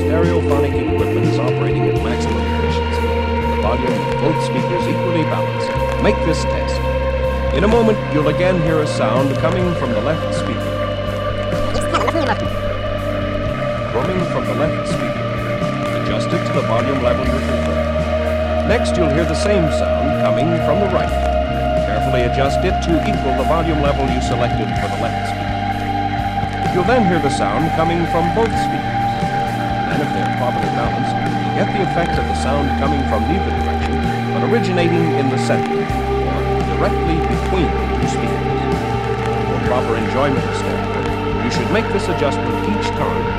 stereophonic equipment is operating at maximum efficiency. The volume of both speakers equally balanced. Make this test. In a moment, you'll again hear a sound coming from the left speaker. Coming from the left speaker. Adjust it to the volume level you prefer. Next, you'll hear the same sound coming from the right. Carefully adjust it to equal the volume level you selected for the left speaker. You'll then hear the sound coming from both speakers. Then, if they're properly balanced, you'll get the effect of the sound coming from neither direction, but originating in the center, or directly between the two speakers. For proper enjoyment of stereo, you should make this adjustment each time